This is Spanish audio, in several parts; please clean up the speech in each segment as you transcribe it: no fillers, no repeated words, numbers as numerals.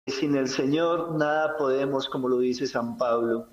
sin el Señor nada podemos, como lo dice San Pablo.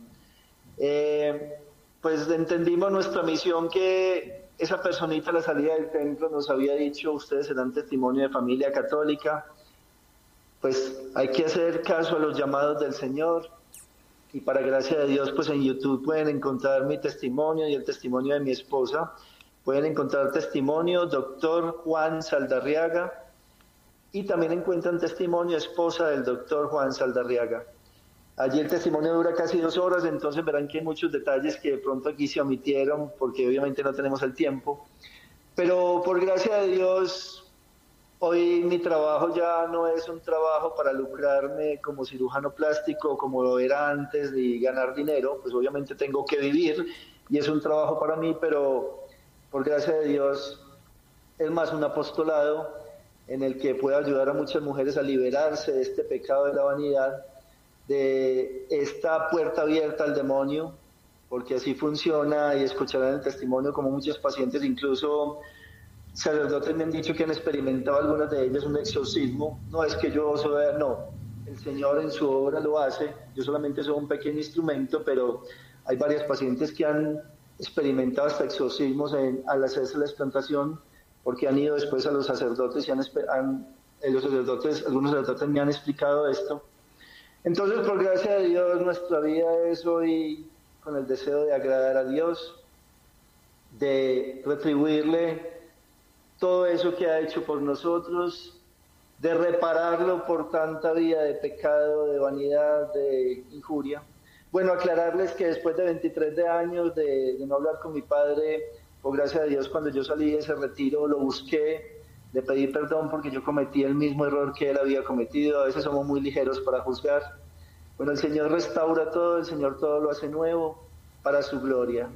Pues entendimos nuestra misión, que esa personita a la salida del templo nos había dicho: ustedes serán testimonio de familia católica. Pues hay que hacer caso a los llamados del Señor, y para gracia de Dios, pues en YouTube pueden encontrar mi testimonio y el testimonio de mi esposa. Pueden encontrar testimonio doctor Juan Saldarriaga, y también encuentran testimonio esposa del doctor Juan Saldarriaga. Allí el testimonio dura casi 2 horas, entonces verán que hay muchos detalles que de pronto aquí se omitieron porque obviamente no tenemos el tiempo. Pero por gracia de Dios, hoy mi trabajo ya no es un trabajo para lucrarme como cirujano plástico como lo era antes, y ganar dinero. Pues obviamente tengo que vivir y es un trabajo para mí, pero por gracia de Dios es más un apostolado en el que puedo ayudar a muchas mujeres a liberarse de este pecado de la vanidad, de esta puerta abierta al demonio, porque así funciona, y escucharán el testimonio como muchos pacientes, incluso sacerdotes, me han dicho que han experimentado algunas de ellas un exorcismo. No es que yo soy, no, el Señor en su obra lo hace, yo solamente soy un pequeño instrumento, pero hay varias pacientes que han experimentado hasta exorcismos al hacerse la explantación, porque han ido después a los sacerdotes y algunos sacerdotes me han explicado esto. Entonces, por gracia de Dios, nuestra vida es hoy con el deseo de agradar a Dios, de retribuirle todo eso que ha hecho por nosotros, de repararlo por tanta vida de pecado, de vanidad, de injuria. Bueno, aclararles que después de 23 años de no hablar con mi padre, por gracia de Dios, cuando yo salí de ese retiro, lo busqué, le pedí perdón porque yo cometí el mismo error que él había cometido. A veces somos muy ligeros para juzgar. Bueno, el Señor restaura todo, el Señor todo lo hace nuevo para su gloria.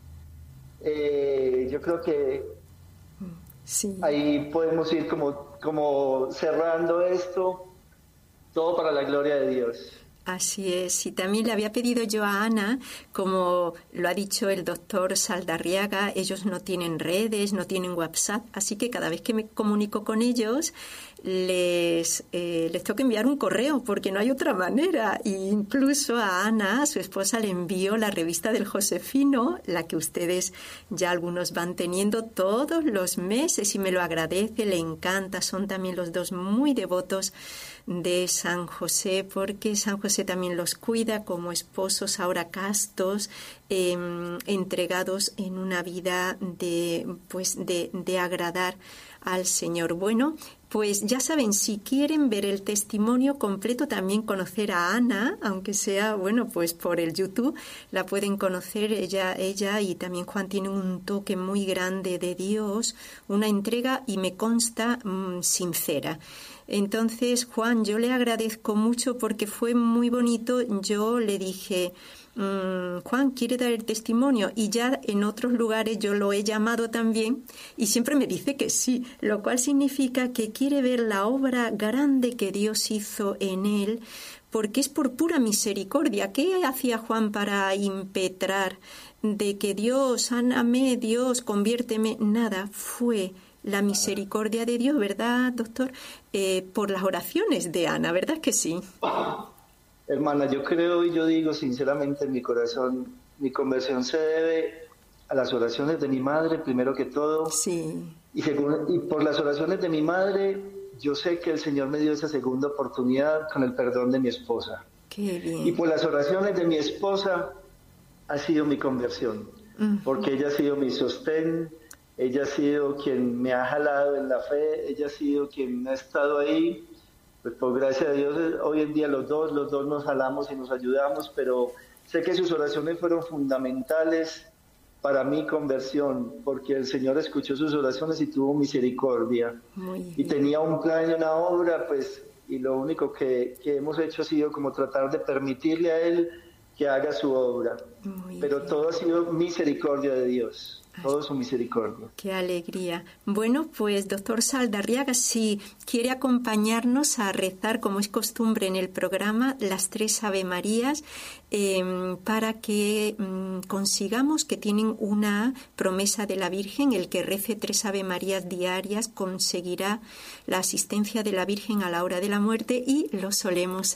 Yo creo que sí, ahí podemos ir como cerrando esto, todo para la gloria de Dios. Así es, y también le había pedido yo a Ana, como lo ha dicho el doctor Saldarriaga, ellos no tienen redes, no tienen WhatsApp, así que cada vez que me comunico con ellos les tengo que enviar un correo porque no hay otra manera. E incluso a Ana, a su esposa, le envío la revista del Josefino, la que ustedes ya algunos van teniendo todos los meses, y me lo agradece, le encanta. Son también los dos muy devotos de San José, porque San José también los cuida como esposos ahora castos, entregados en una vida de agradar al Señor. Bueno, pues ya saben, si quieren ver el testimonio completo, también conocer a Ana, aunque sea, bueno, pues por el YouTube, la pueden conocer ella, y también Juan tiene un toque muy grande de Dios, una entrega, y me consta sincera. Entonces, Juan, yo le agradezco mucho porque fue muy bonito. Yo le dije, Juan, ¿quiere dar el testimonio? Y ya en otros lugares yo lo he llamado también y siempre me dice que sí, lo cual significa que quiere ver la obra grande que Dios hizo en él, porque es por pura misericordia. ¿Qué hacía Juan para impetrar de que Dios, sáname, Dios, conviérteme? Nada, fue la misericordia de Dios, ¿verdad, doctor? Por las oraciones de Ana, ¿verdad que sí? Hermana, yo creo y yo digo sinceramente en mi corazón, mi conversión se debe a las oraciones de mi madre, primero que todo. Sí. Y por las oraciones de mi madre, yo sé que el Señor me dio esa segunda oportunidad con el perdón de mi esposa. Qué bien. Y por las oraciones de mi esposa ha sido mi conversión, porque ella ha sido mi sostén, ella ha sido quien me ha jalado en la fe, ella ha sido quien ha estado ahí. Pues por gracia de Dios, hoy en día los dos nos jalamos y nos ayudamos, pero sé que sus oraciones fueron fundamentales para mi conversión, porque el Señor escuchó sus oraciones y tuvo misericordia. Y tenía un plan y una obra, pues, y lo único que hemos hecho ha sido como tratar de permitirle a Él que haga su obra. Pero todo ha sido misericordia de Dios. Todo su misericordia. Qué alegría. Bueno, pues doctor Saldarriaga, si quiere acompañarnos a rezar, como es costumbre en el programa, las 3 Ave Marías, para que consigamos, que tienen una promesa de la Virgen, el que rece 3 Ave Marías diarias conseguirá la asistencia de la Virgen a la hora de la muerte, y lo solemos